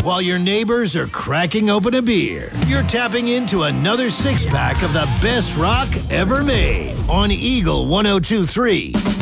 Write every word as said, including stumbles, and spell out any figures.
while your neighbors are cracking open a beer. You're tapping into another six-pack of the best rock ever made on Eagle one oh two three.